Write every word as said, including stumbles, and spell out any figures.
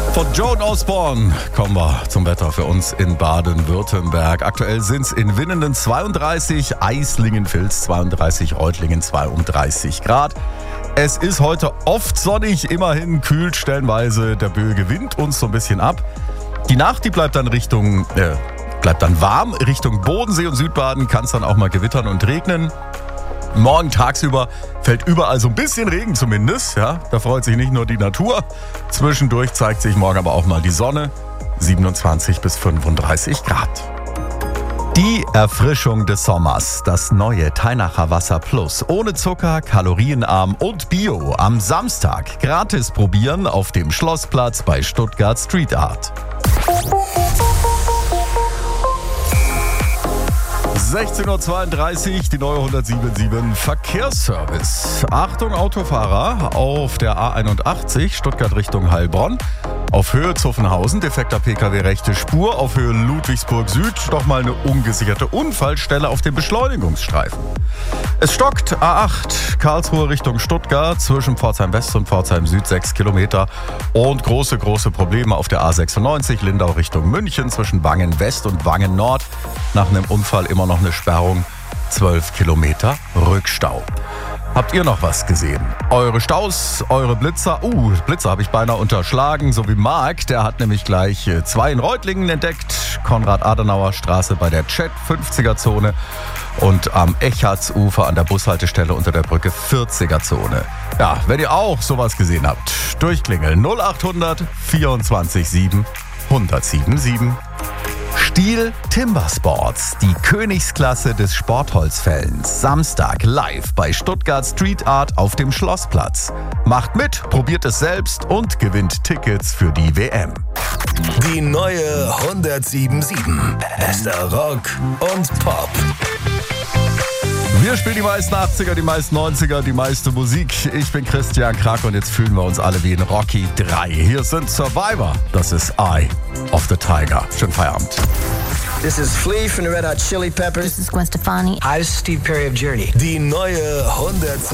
Von Joan Osborne kommen wir zum Wetter für uns in Baden-Württemberg. Aktuell sind es in Winnenden zweiunddreißig, Eislingen-Vils zweiunddreißig, Reutlingen zweiunddreißig Grad. Es ist heute oft sonnig, immerhin kühlt stellenweise der böige Wind uns so ein bisschen ab. Die Nacht, die bleibt dann Richtung, äh, bleibt dann warm. Richtung Bodensee und Südbaden kann es dann auch mal gewittern und regnen. Morgen tagsüber fällt überall so ein bisschen Regen zumindest. Ja, da freut sich nicht nur die Natur. Zwischendurch zeigt sich morgen aber auch mal die Sonne. siebenundzwanzig bis fünfunddreißig Grad. Die Erfrischung des Sommers. Das neue Teinacher Wasser Plus. Ohne Zucker, kalorienarm und bio. Am Samstag gratis probieren auf dem Schlossplatz bei Stuttgart Street Art. sechzehn Uhr zweiunddreißig, die neue hundertsieben Verkehrsservice. Achtung Autofahrer auf der A einundachtzig, Stuttgart Richtung Heilbronn. Auf Höhe Zuffenhausen, defekter Pkw rechte Spur. Auf Höhe Ludwigsburg Süd nochmal eine ungesicherte Unfallstelle auf dem Beschleunigungsstreifen. Es stockt A acht, Karlsruhe Richtung Stuttgart, zwischen Pforzheim West und Pforzheim Süd sechs Kilometer. Und große, große Probleme auf der A sechsundneunzig, Lindau Richtung München, zwischen Wangen West und Wangen Nord. Nach einem Unfall immer noch eine Sperrung, zwölf Kilometer Rückstau. Habt ihr noch was gesehen? Eure Staus, eure Blitzer? Uh, Blitzer habe ich beinahe unterschlagen, so wie Marc. Der hat nämlich gleich zwei in Reutlingen entdeckt. Konrad-Adenauer-Straße bei der Chat fünfziger Zone und am Echartsufer an der Bushaltestelle unter der Brücke vierziger Zone. Ja, wenn ihr auch sowas gesehen habt, durchklingeln null achthundert vierundzwanzig sieben hundertsieben sieben. Stihl Timber Sports, die Königsklasse des Sportholzfällens. Samstag live bei Stuttgart Street Art auf dem Schlossplatz. Macht mit, probiert es selbst und gewinnt Tickets für die W M. Die neue hundertsieben Bester Rock und Pop. Wir spielen die meisten achtziger, die meisten neunziger, die meiste Musik. Ich bin Christian Krack und jetzt fühlen wir uns alle wie in Rocky drei. Hier sind Survivor, das ist Eye of the Tiger. Schönen Feierabend. This is Flea from the Red Hot Chili Peppers. This is Gwen Stefani. Hi, this is Steve Perry of Journey. Die neue hundertsieben